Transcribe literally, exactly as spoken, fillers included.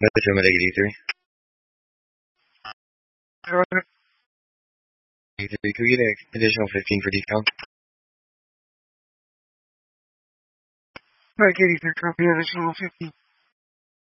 Metro Medic eighty-three. Roger. eighty-three, could we get an additional fifteen for decom? Mike eighty-three, copy additional fifteen.